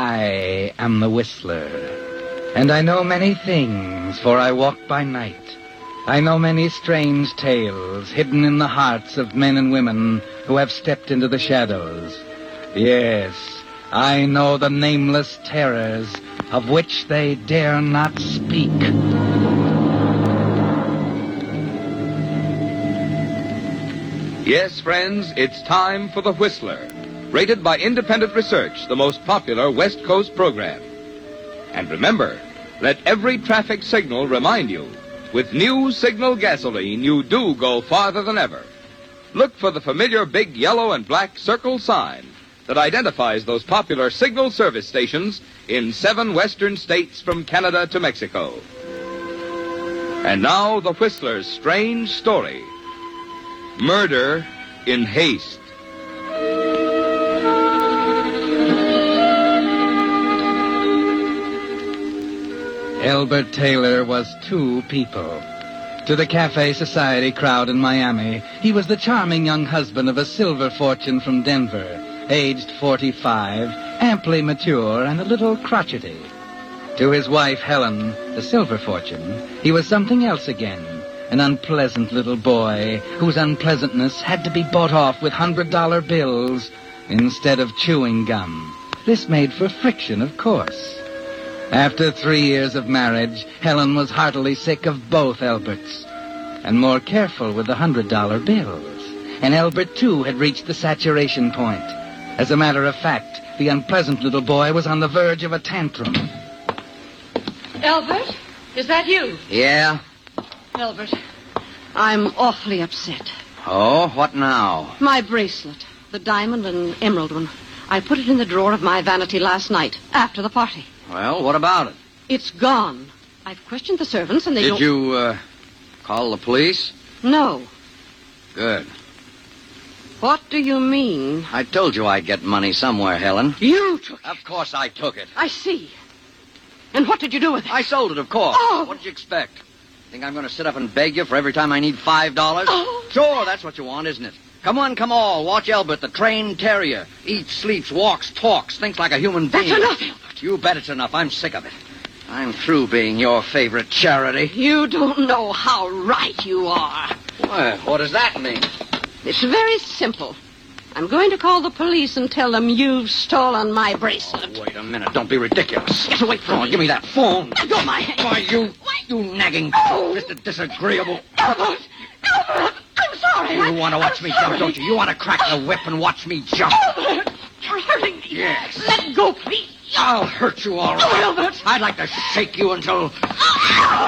I am the Whistler, and I know many things, for I walk by night. I know many strange tales hidden in the hearts of men and women who have stepped into the shadows. Yes, I know the nameless terrors of which they dare not speak. Yes, friends, it's time for The Whistler, rated by independent research, the most popular West Coast program. And remember, let every traffic signal remind you, with new Signal gasoline, you do go farther than ever. Look for the familiar big yellow and black circle sign that identifies those popular Signal service stations in 7 western states from Canada to Mexico. And now, The Whistler's strange story. Murder in Haste. Elbert Taylor was 2 people. To the Cafe Society crowd in Miami, he was the charming young husband of a silver fortune from Denver, aged 45, amply mature, and a little crotchety. To his wife, Helen, the silver fortune, he was something else again, an unpleasant little boy whose unpleasantness had to be bought off with $100 bills instead of chewing gum. This made for friction, of course. After 3 years of marriage, Helen was heartily sick of both Elberts, and more careful with the $100 bills. And Elbert, too, had reached the saturation point. As a matter of fact, the unpleasant little boy was on the verge of a tantrum. Elbert, is that you? Yeah? Elbert, I'm awfully upset. Oh, what now? My bracelet, the diamond and emerald one. I put it in the drawer of my vanity last night, after the party. Well, what about it? It's gone. I've questioned the servants and they don't... Did you, call the police? No. Good. What do you mean? I told you I'd get money somewhere, Helen. You took it. Of course I took it. I see. And what did you do with it? I sold it, of course. Oh! What did you expect? Think I'm going to sit up and beg you for every time I need $5? Oh! Sure, that's what you want, isn't it? Come on, come all. Watch Elbert, the trained terrier. Eats, sleeps, walks, talks, thinks like a human being. That's enough, Elbert. You bet it's enough. I'm sick of it. I'm through being your favorite charity. You don't know how right you are. Well, what does that mean? It's very simple. I'm going to call the police and tell them you've stolen my bracelet. Oh, wait a minute. Don't be ridiculous. Get away from Come on, me. give me that phone. Let go of my hand. Why, you nagging, Mr. Disagreeable. Albert! Albert! I'm sorry. You want to watch me jump, don't you? You want to crack the whip and watch me jump. Albert! You're hurting me. Yes. Let go, please. I'll hurt you all right. Oh, Albert! I'd like to shake you until...